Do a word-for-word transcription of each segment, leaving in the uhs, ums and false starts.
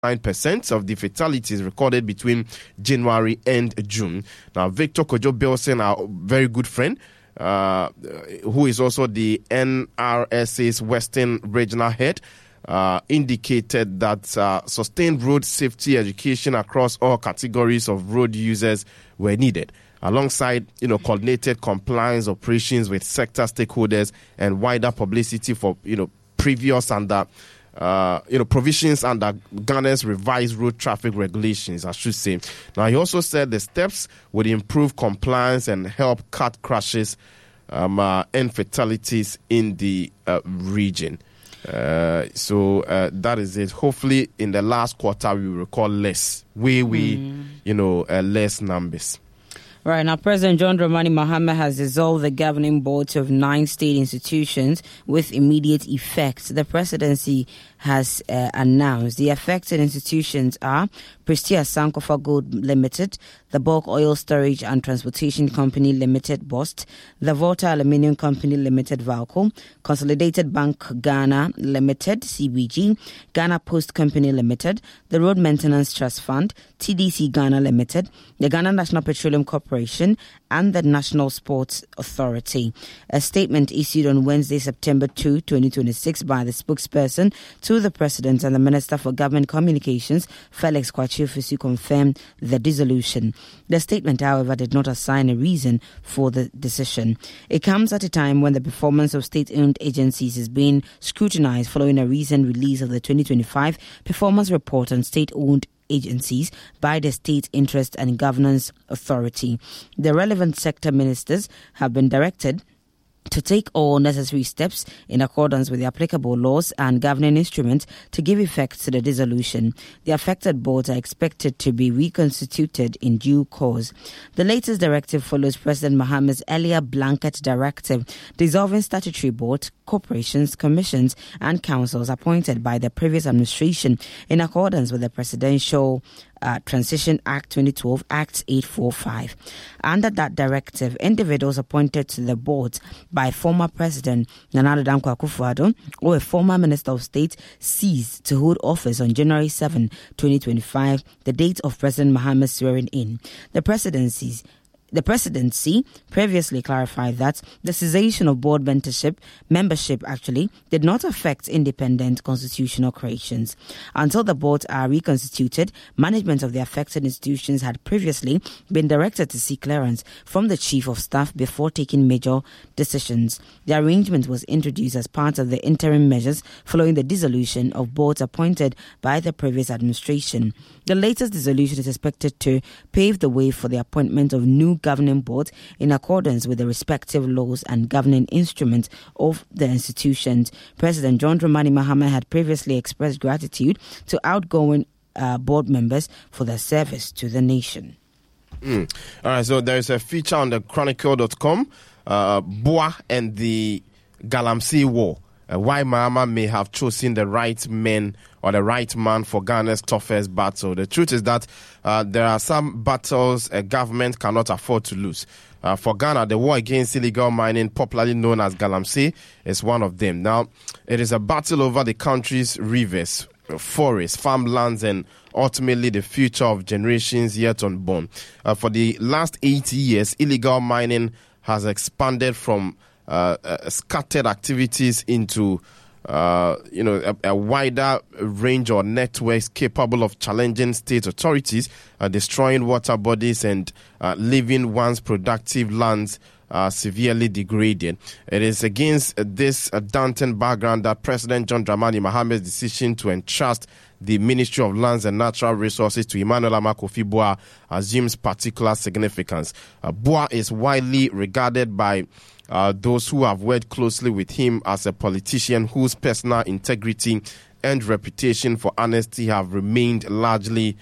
nine percent of the fatalities recorded between January and June. Now, Victor Kojo Belson, our very good friend, uh, who is also the N R S A's Western Regional Head, uh, indicated that uh, sustained road safety education across all categories of road users were needed, alongside, you know, coordinated compliance operations with sector stakeholders and wider publicity for, you know, previous and uh, Uh, you know, provisions under Ghana's revised road traffic regulations, I should say. Now, he also said the steps would improve compliance and help cut crashes um, uh, and fatalities in the uh, region. Uh, so uh, that is it. Hopefully, in the last quarter, we will record less, way, way, mm. you know, uh, less numbers. Right, now President John Dramani Mahama has dissolved the governing boards of nine state institutions with immediate effect. The presidency has uh, announced the affected institutions are Prestia Sankofa Gold Limited, the Bulk Oil Storage and Transportation Company Limited, B O S T, the Volta Aluminium Company Limited, Valco, Consolidated Bank Ghana Limited, C B G, Ghana Post Company Limited, the Road Maintenance Trust Fund, T D C Ghana Limited, the Ghana National Petroleum Corporation, and the National Sports Authority. A statement issued on Wednesday, September second, twenty twenty-six by the spokesperson to the President and the Minister for Government Communications, Felix Kwakye-Ofosu, confirmed the dissolution. The statement, however, did not assign a reason for the decision. It comes at a time when the performance of state-owned agencies is being scrutinized following a recent release of the twenty twenty-five Performance Report on State-Owned Agencies by the State Interest and Governance Authority. The relevant sector ministers have been directed to take all necessary steps in accordance with the applicable laws and governing instruments to give effect to the dissolution. The affected boards are expected to be reconstituted in due course. The latest directive follows President Mahama's earlier blanket directive dissolving statutory boards, corporations, commissions, and councils appointed by the previous administration in accordance with the Presidential Uh, Transition Act twenty twelve, Act eight forty-five. Under that directive, individuals appointed to the boards by former President Nana Addo Dankwa Akufo-Addo or a former Minister of State ceased to hold office on January seventh, twenty twenty-five, the date of President Mahama's swearing in. The presidencies The presidency previously clarified that the cessation of board mentorship, membership actually, did not affect independent constitutional creations. Until the boards are reconstituted, management of the affected institutions had previously been directed to seek clearance from the Chief of Staff before taking major decisions. The arrangement was introduced as part of the interim measures following the dissolution of boards appointed by the previous administration. The latest dissolution is expected to pave the way for the appointment of new governing boards in accordance with the respective laws and governing instruments of the institutions. President John Dramani Mahama had previously expressed gratitude to outgoing uh, board members for their service to the nation. Mm. All right, so there is a feature on the chronicle dot com, uh, Boa and the Galamsey War. Uh, why Mahama may have chosen the right men or the right man for Ghana's toughest battle. The truth is that uh, there are some battles a government cannot afford to lose. Uh, for Ghana, the war against illegal mining, popularly known as Galamsey, is one of them. Now, it is a battle over the country's rivers, forests, farmlands, and ultimately the future of generations yet unborn. Uh, for the last eighty years, illegal mining has expanded from uh, uh, scattered activities into Uh, you know, a, a wider range of networks capable of challenging state authorities, uh, destroying water bodies, and uh, leaving one's productive lands uh, severely degraded. It is against uh, this uh, daunting background that President John Dramani Mahama's decision to entrust the Ministry of Lands and Natural Resources to Emmanuel Amakofi Boa assumes particular significance. Uh, Boa is widely regarded by Uh, those who have worked closely with him as a politician whose personal integrity and reputation for honesty have remained largely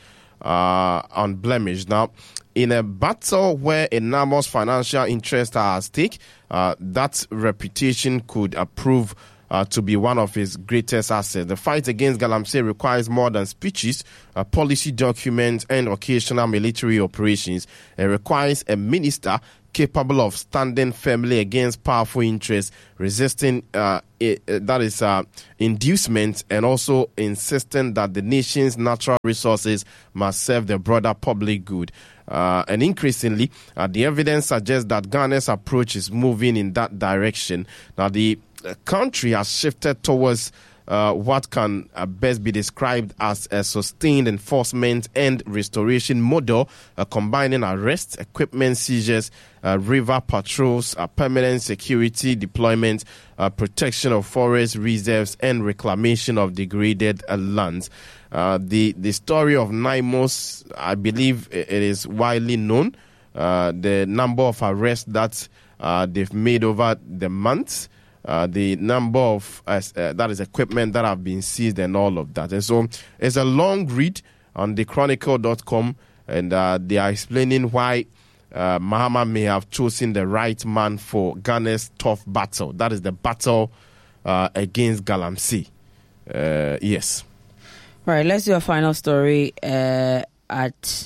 uh, unblemished. Now, in a battle where enormous financial interests are at stake, uh, that reputation could uh, prove Uh, to be one of his greatest assets. The fight against Galamsey requires more than speeches, uh, policy documents, and occasional military operations. It requires a minister capable of standing firmly against powerful interests, resisting uh, it, uh, that is uh, inducement, and also insisting that the nation's natural resources must serve the broader public good. Uh, and increasingly, uh, the evidence suggests that Ghana's approach is moving in that direction. Now, the uh, country has shifted towards Uh, what can uh, best be described as a sustained enforcement and restoration model, uh, combining arrests, equipment seizures, uh, river patrols, uh, permanent security deployment, uh, protection of forest reserves, and reclamation of degraded uh, lands. Uh, the, the story of NIMOS, I believe it is widely known. Uh, the number of arrests that uh, they've made over the months. Uh, the number of uh, uh, that is equipment that have been seized and all of that. And so it's a long read on the chronicle dot com, and uh, they are explaining why uh, Mahama may have chosen the right man for Ghana's tough battle. That is the battle uh, against Galamsey. Uh, yes. All right, let's do a final story uh, at...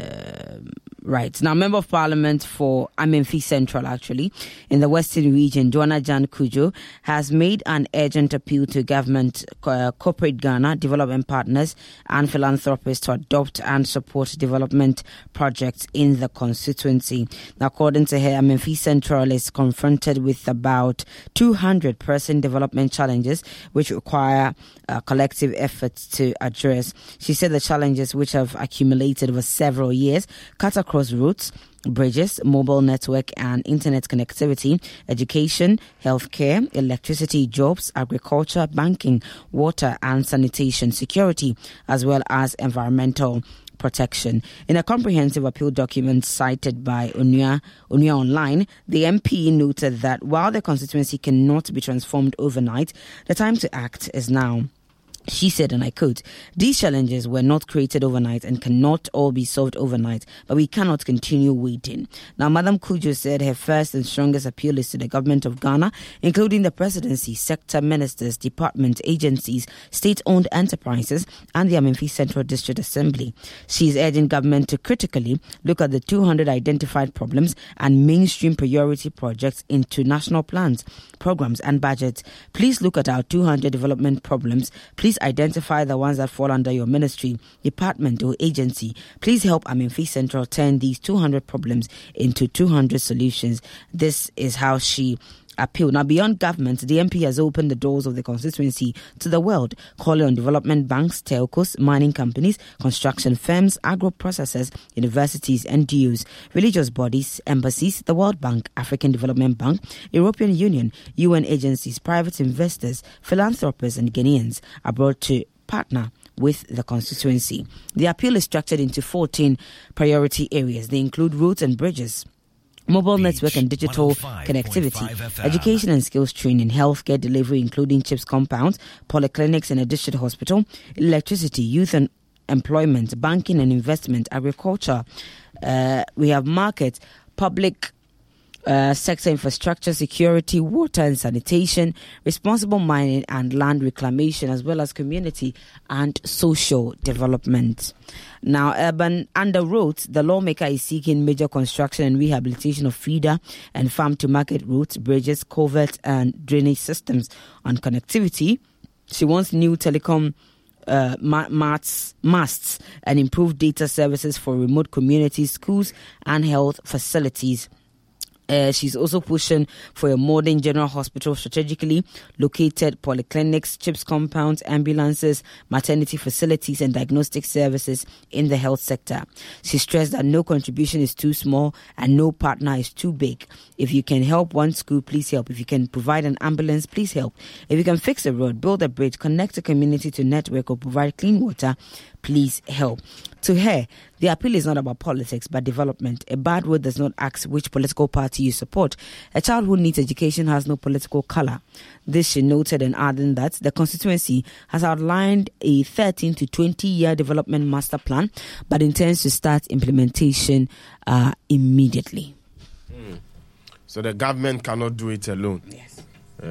Uh, Right. Now, Member of Parliament for Amenfi Central, actually, in the Western region, Joanna Jan Kujo, has made an urgent appeal to government, uh, corporate Ghana, development partners, and philanthropists to adopt and support development projects in the constituency. Now, according to her, Amenfi Central is confronted with about two hundred pressing development challenges, which require uh, collective efforts to address. She said the challenges, which have accumulated over several years, cut across across routes, bridges, mobile network and internet connectivity, education, healthcare, electricity, jobs, agriculture, banking, water and sanitation, security, as well as environmental protection. In a comprehensive appeal document cited by Onua, Onua Online, the M P noted that while the constituency cannot be transformed overnight, the time to act is now. She said, and I quote, "These challenges were not created overnight and cannot all be solved overnight, but we cannot continue waiting." Now, Madam Kujo said her first and strongest appeal is to the government of Ghana, including the presidency, sector ministers, department, agencies, state-owned enterprises, and the Amenfi Central District Assembly. She is urging government to critically look at the two hundred identified problems and mainstream priority projects into national plans, programs, and budgets. Please look at our two hundred development problems. Please identify the ones that fall under your ministry, department, or agency. Please help Amenfi Central turn these two hundred problems into two hundred solutions. This is how she appealed. Now, beyond government, the M P has opened the doors of the constituency to the world, calling on development banks, telcos, mining companies, construction firms, agro-processors, universities, N G Os, religious bodies, embassies, the World Bank, African Development Bank, European Union, U N agencies, private investors, philanthropists, and Ghanaians abroad to partner with the constituency. The appeal is structured into fourteen priority areas. They include roads and bridges, mobile Beach, network and digital connectivity, education and skills training, healthcare delivery including CHIPS compounds, polyclinics and a district hospital, electricity, youth and employment, banking and investment, agriculture. Uh, we have market, public Uh, sector infrastructure, security, water and sanitation, responsible mining and land reclamation, as well as community and social development. Now, urban under roads, the lawmaker is seeking major construction and rehabilitation of feeder and farm-to-market routes, bridges, culverts and drainage systems. On connectivity, she wants new telecom Uh, masts, masts and improved data services for remote communities, schools and health facilities. Uh, she's also pushing for a modern general hospital, strategically located polyclinics, CHIPS compounds, ambulances, maternity facilities, and diagnostic services in the health sector. She stressed that no contribution is too small and no partner is too big. If you can help one school, please help. If you can provide an ambulance, please help. If you can fix a road, build a bridge, connect a community to network, or provide clean water, please help. To her, the appeal is not about politics but development. A bad word does not ask which political party you support. A child who needs education has no political color. This she noted, and adding that the constituency has outlined a thirteen to twenty year development master plan but intends to start implementation uh, immediately. Mm. So the government cannot do it alone. Yes.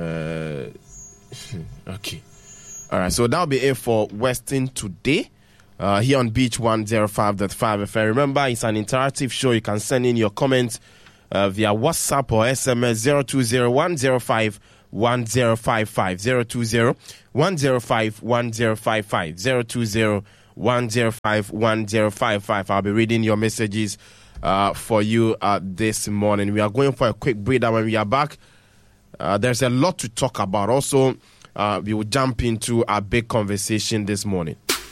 Uh, okay. All right. So that'll be it for Western Today. Uh, here on Beach one oh five point five F M. Remember, it's an interactive show. You can send in your comments uh, via WhatsApp or S M S zero two zero one zero five one zero five five zero two zero one zero five one zero five five zero two zero one zero five one zero five five. I'll be reading your messages uh, for you uh, this morning. We are going for a quick breather. When we are back, uh, there's a lot to talk about. Also, uh, we will jump into our big conversation this morning.